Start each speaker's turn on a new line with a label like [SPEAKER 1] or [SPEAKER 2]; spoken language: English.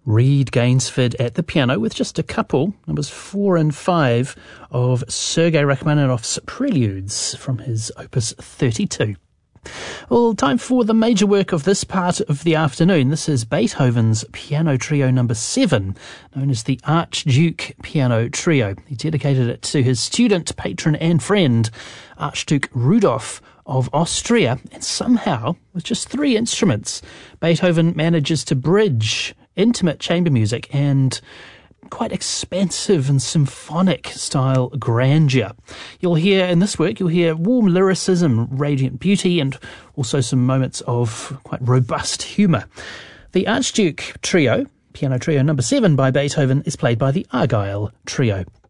[SPEAKER 1] Reed Gainsford at the piano with just a couple, numbers 4 and 5, of Sergei Rachmaninoff's Preludes from his Opus 32. Well, time for the major work of this part of the afternoon. This is Beethoven's Piano Trio number 7, known as the Archduke Piano Trio. He dedicated it to his student, patron and friend, Archduke Rudolf of Austria, and somehow, with just 3 instruments, Beethoven manages to bridge intimate chamber music and quite expansive and symphonic style grandeur. You'll hear in this work, warm lyricism, radiant beauty, and also some moments of quite robust humour. The Archduke Trio, Piano Trio number 7 by Beethoven, is played by the Argyle Trio.